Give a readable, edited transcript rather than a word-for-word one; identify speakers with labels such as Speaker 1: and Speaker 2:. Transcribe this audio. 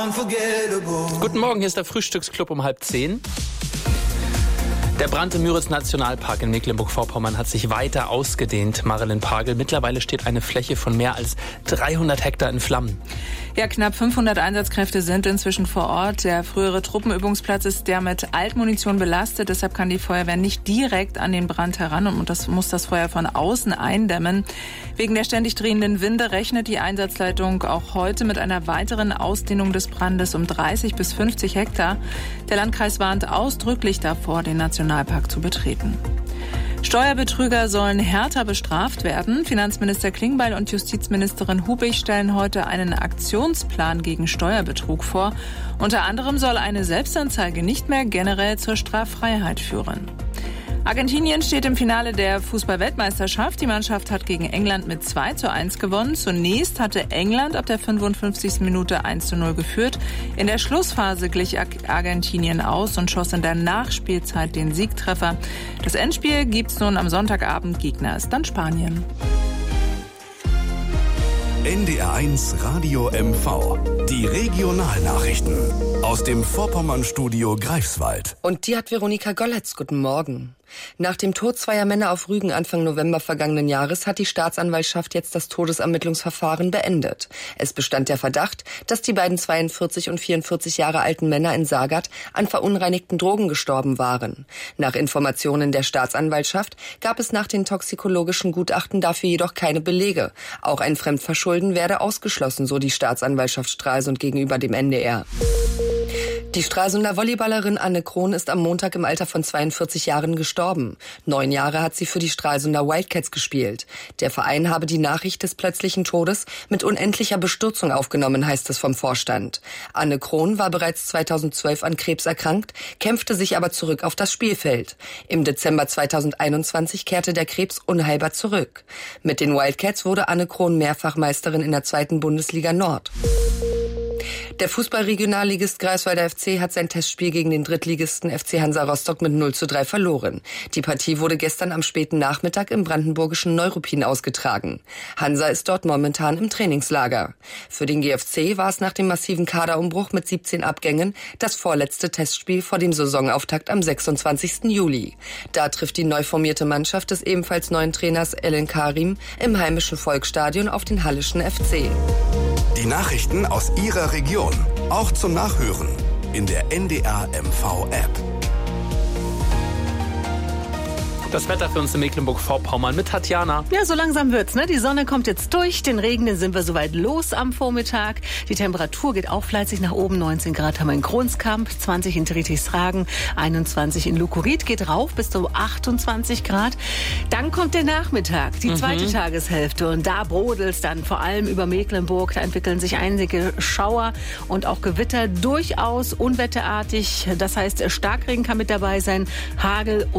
Speaker 1: Guten Morgen, hier ist der Frühstücksclub um 9:30. Der Brand im Müritz-Nationalpark in Mecklenburg-Vorpommern hat sich weiter ausgedehnt. Marilyn Pagel, mittlerweile steht eine Fläche von mehr als 300 Hektar in Flammen.
Speaker 2: Ja, knapp 500 Einsatzkräfte sind inzwischen vor Ort. Der frühere Truppenübungsplatz ist der mit Altmunition belastet. Deshalb kann die Feuerwehr nicht direkt an den Brand heran und muss das Feuer von außen eindämmen. Wegen der ständig drehenden Winde rechnet die Einsatzleitung auch heute mit einer weiteren Ausdehnung des Brandes um 30 bis 50 Hektar. Der Landkreis warnt ausdrücklich davor, den Nationalpark zu betreten. Steuerbetrüger sollen härter bestraft werden. Finanzminister Klingbeil und Justizministerin Hubig stellen heute einen Aktionsplan gegen Steuerbetrug vor. Unter anderem soll eine Selbstanzeige nicht mehr generell zur Straffreiheit führen. Argentinien steht im Finale der Fußball-Weltmeisterschaft. Die Mannschaft hat gegen England mit 2:1 gewonnen. Zunächst hatte England ab der 55. Minute 1:0 geführt. In der Schlussphase glich Argentinien aus und schoss in der Nachspielzeit den Siegtreffer. Das Endspiel gibt's nun am Sonntagabend. Gegner ist dann Spanien.
Speaker 3: NDR1 Radio MV. Die Regionalnachrichten aus dem Vorpommern-Studio Greifswald.
Speaker 4: Und die hat Veronika Golletz. Guten Morgen. Nach dem Tod zweier Männer auf Rügen Anfang November vergangenen Jahres hat die Staatsanwaltschaft jetzt das Todesermittlungsverfahren beendet. Es bestand der Verdacht, dass die beiden 42 und 44 Jahre alten Männer in Sagat an verunreinigten Drogen gestorben waren. Nach Informationen der Staatsanwaltschaft gab es nach den toxikologischen Gutachten dafür jedoch keine Belege. Auch ein Fremdverschulden werde ausgeschlossen, so die Staatsanwaltschaft Stralsund gegenüber dem NDR. Die Stralsunder Volleyballerin Anne Krohn ist am Montag im Alter von 42 Jahren gestorben. 9 Jahre hat sie für die Stralsunder Wildcats gespielt. Der Verein habe die Nachricht des plötzlichen Todes mit unendlicher Bestürzung aufgenommen, heißt es vom Vorstand. Anne Krohn war bereits 2012 an Krebs erkrankt, kämpfte sich aber zurück auf das Spielfeld. Im Dezember 2021 kehrte der Krebs unheilbar zurück. Mit den Wildcats wurde Anne Krohn mehrfach Meisterin in der 2. Bundesliga Nord. Der Fußballregionalligist Greifswalder FC hat sein Testspiel gegen den Drittligisten FC Hansa Rostock mit 0:3 verloren. Die Partie wurde gestern am späten Nachmittag im brandenburgischen Neuruppin ausgetragen. Hansa ist dort momentan im Trainingslager. Für den GFC war es nach dem massiven Kaderumbruch mit 17 Abgängen das vorletzte Testspiel vor dem Saisonauftakt am 26. Juli. Da trifft die neu formierte Mannschaft des ebenfalls neuen Trainers Elen Karim im heimischen Volksstadion auf den Hallischen FC.
Speaker 3: Die Nachrichten aus Ihrer Region, auch zum Nachhören in der NDR MV App.
Speaker 1: Das Wetter für uns in Mecklenburg-Vorpommern mit Tatjana.
Speaker 5: Ja, so langsam wird's, ne? Die Sonne kommt jetzt durch, den Regen, den sind wir soweit los am Vormittag. Die Temperatur geht auch fleißig nach oben. 19 Grad haben wir in Kronskamp, 20 in Tritichshagen, 21 in Lukurit, geht rauf bis zu 28 Grad. Dann kommt der Nachmittag, die zweite Tageshälfte, und da brodelt's dann vor allem über Mecklenburg. Da entwickeln sich einige Schauer und auch Gewitter, durchaus unwetterartig. Das heißt, Starkregen kann mit dabei sein, Hagel